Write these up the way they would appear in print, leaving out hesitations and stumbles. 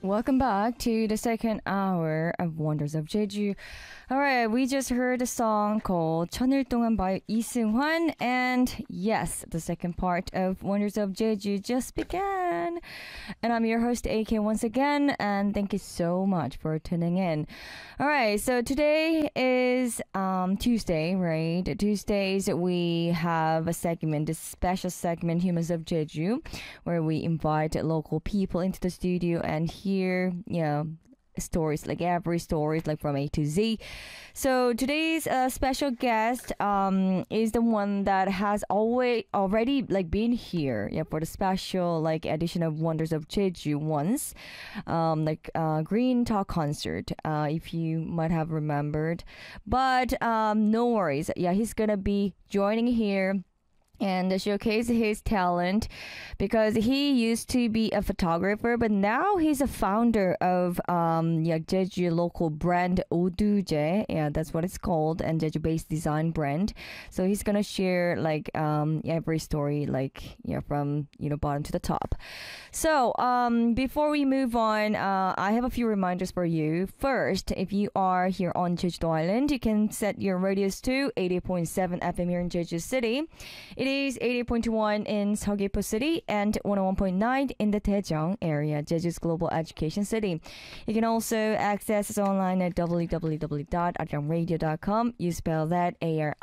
Welcome back to the second hour of Wonders of Jeju. All right, we just heard a song called 천일 동안 by Lee Seung-hwan, and yes, the second part of Wonders of Jeju just began. And I'm your host AK once again, and thank you so much for tuning in. All right, so today is Tuesday, right? Tuesdays we have a segment, a special segment, Humans of Jeju, where we invite local people into the studio and hear, stories, like every story, like from A to Z. So today's special guest is the one that has already like been here, for the special like edition of Wonders of Jeju once, Green Talk concert, if you might have remembered. But no worries, he's gonna be joining here and showcase his talent because he used to be a photographer, but now he's a founder of Jeju local brand Oduje. Yeah, that's what it's called, and Jeju based design brand. So he's gonna share like every story, like from bottom to the top. So before we move on, I have a few reminders for you. First, if you are here on Jeju Island, you can set your radios to 88.7 FM here in Jeju City. It is 88.1 in Seogwipo City and 101.9 in the Daejeong area, Jeju's global education city. You can also access us online at www.arirangradio.com. You spell that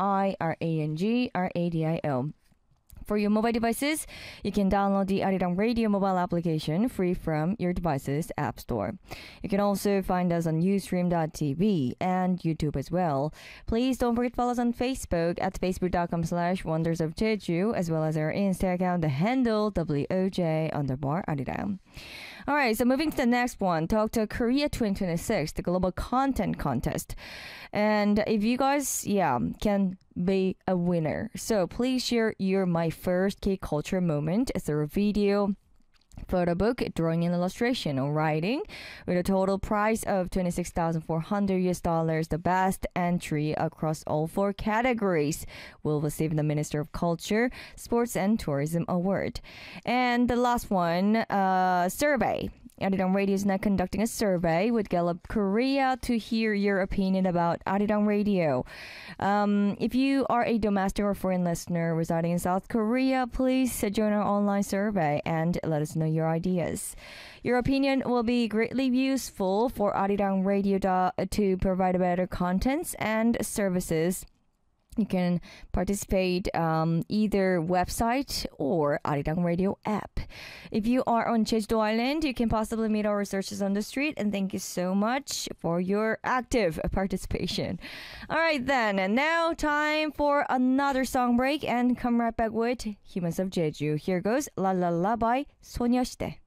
ARIRANGRADIO. For your mobile devices, you can download the Arirang Radio mobile application free from your device's app store. You can also find us on Ustream.tv and YouTube as well. Please don't forget to follow us on Facebook at facebook.com/Wonders of Jeju, as well as our Insta account, the handle WOJ_Arirang. All right, so moving to the next one, Talk to Korea 2026, the global content contest. And if you guys, can be a winner, so please share your My First K-Culture moment through a video, photo book, drawing and illustration, or writing, with a total prize of $26,400. The best entry across all 4 categories will receive the Minister of Culture, Sports and Tourism Award. And the last one, survey. Arirang Radio is now conducting a survey with Gallup Korea to hear your opinion about Arirang Radio. If you are a domestic or foreign listener residing in South Korea, please join our online survey and let us know your ideas. Your opinion will be greatly useful for Arirang Radio to provide better contents and services. You can participate either website or Arirang Radio app. If you are on Jeju Island, you can possibly meet our researchers on the street. And thank you so much for your active participation. All right then, and now time for another song break and come right back with Humans of Jeju. Here goes La La La by 소녀시대.